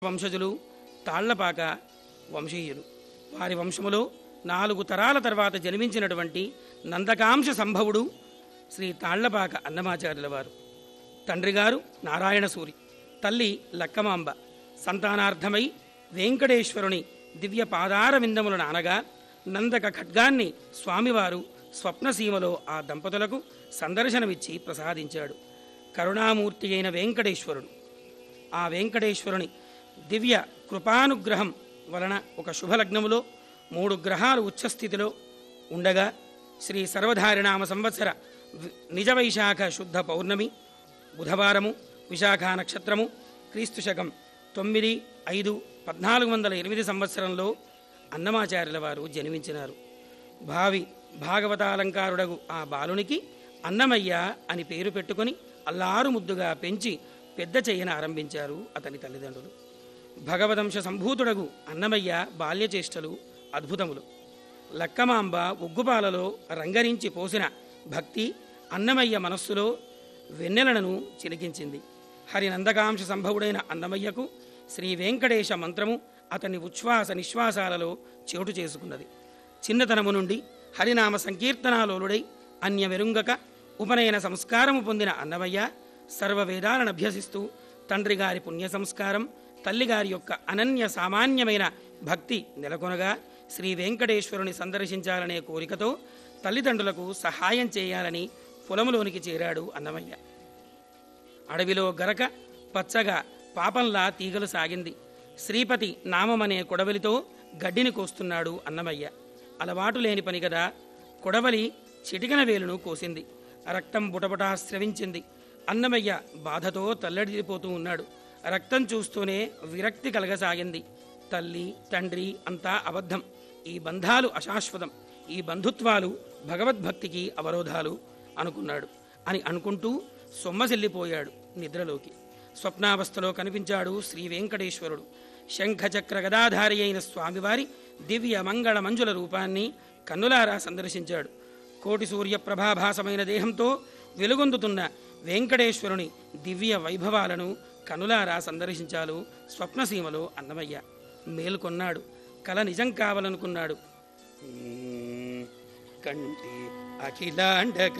వంశజులు తాళ్లపాక వంశీయులు. వారి వంశములో 4 తరాల తర్వాత జన్మించినటువంటి నందకాంశ సంభవుడు శ్రీ తాళ్లపాక అన్నమాచార్యుల వారు. తండ్రిగారు నారాయణసూరి, తల్లి లక్కమాంబ. సంతానార్థమై వెంకటేశ్వరుని దివ్య పాదార విందములను అనగా నందక ఖడ్గాన్ని స్వామివారు స్వప్నసీమలో ఆ దంపతులకు సందర్శనమిచ్చి ప్రసాదించాడు. కరుణామూర్తి అయిన వెంకటేశ్వరుడు. ఆ వెంకటేశ్వరుని దివ్య కృపానుగ్రహం వలన ఒక శుభలగ్నములో 3 గ్రహాలు ఉచ్చస్థితిలో ఉండగా శ్రీ సర్వధారినామ సంవత్సర నిజ వైశాఖ శుద్ధ పౌర్ణమి బుధవారము, విశాఖ నక్షత్రము, క్రీస్తు శకం 9/5/1408 సంవత్సరంలో అన్నమాచార్యుల వారు జన్మించినారు. భావి భాగవతాలంకారుడగు ఆ బాలునికి అన్నమయ్య అని పేరు పెట్టుకుని అల్లారు ముద్దుగా పెంచి పెద్ద చెయ్యన ఆరంభించారు అతని తల్లిదండ్రులు. భగవదంశ సంభూతుడగు అన్నమయ్య బాల్యచేష్టలు అద్భుతములు. లక్కమాంబ ఉగ్గుపాలలో రంగరించి పోసిన భక్తి అన్నమయ్య మనస్సులో వెన్నెలను చిలికించింది. హరినందకాంశ సంభవుడైన అన్నమయ్యకు శ్రీ వెంకటేశ మంత్రము అతని ఉచ్ఛ్వాస నిశ్వాసాలలో చోటు చేసుకున్నది. చిన్నతనము నుండి హరినామ సంకీర్తనాలోలుడై అన్యమెరుంగక ఉపనయన సంస్కారము పొందిన అన్నమయ్య సర్వవేదాలను అభ్యసిస్తూ తండ్రి గారి పుణ్య సంస్కారం, తల్లిగారి యొక్క అనన్య సామాన్యమైన భక్తి నెలకొనగా శ్రీ వెంకటేశ్వరుని సందర్శించాలనే కోరికతో తల్లిదండ్రులకు సహాయం చేయాలని పొలములోనికి చేరాడు అన్నమయ్య. అడవిలో గరక పచ్చగా పాపంలా తీగలు సాగింది. శ్రీపతి నామమనే కొడవలితో గడ్డిని కోస్తున్నాడు అన్నమయ్య. అలవాటు లేని పని కదా. కొడవలి చిటికన వేలును కోసింది. రక్తం బుటబుటా స్రవించింది. అన్నమయ్య బాధతో తల్లడిల్లిపోతూ ఉన్నాడు. రక్తం చూస్తూనే విరక్తి కలగసాగింది. తల్లి తండ్రి అంతా అబద్ధం, ఈ బంధాలు అశాశ్వతం, ఈ బంధుత్వాలు భగవద్భక్తికి అవరోధాలు అనుకున్నాడు. అని అనుకుంటూ సొమ్మసిల్లిపోయాడు నిద్రలోకి. స్వప్నావస్థలో కనిపించాడు శ్రీ వెంకటేశ్వరుడు. శంఖచక్ర గదాధారి అయిన స్వామివారి దివ్య మంగళ మంజుల రూపాన్ని కన్నులారా సందర్శించాడు. కోటి సూర్య ప్రభాభాసమైన దేహంతో వెలుగొందుతున్న వెంకటేశ్వరుని దివ్య వైభవాలను కనులారా సందర్శించాలు స్వప్నసీమలో అన్నమయ్య. మేల్కొన్నాడు. కల నిజం కావాలనుకున్నాడు. కంటి అఖిలాండ